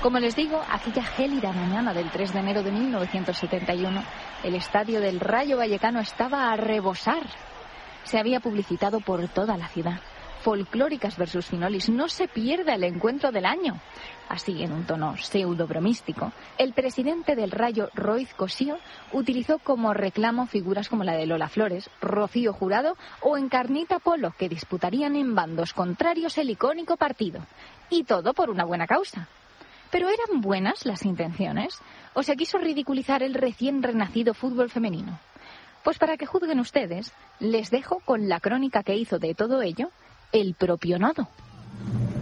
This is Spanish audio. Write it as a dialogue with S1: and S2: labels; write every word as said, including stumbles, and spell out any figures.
S1: Como les digo, aquella gélida mañana del tres de enero de mil novecientos setenta y uno, el estadio del Rayo Vallecano estaba a rebosar. Se había publicitado por toda la ciudad. Folclóricas versus Finolis, no se pierda el encuentro del año. Así, en un tono pseudo-bromístico, el presidente del Rayo, Roiz Cosío, utilizó como reclamo figuras como la de Lola Flores, Rocío Jurado o Encarnita Polo, que disputarían en bandos contrarios el icónico partido. Y todo por una buena causa. ¿Pero eran buenas las intenciones? ¿O se quiso ridiculizar el recién renacido fútbol femenino? Pues para que juzguen ustedes, les dejo con la crónica que hizo de todo ello el propio Nodo.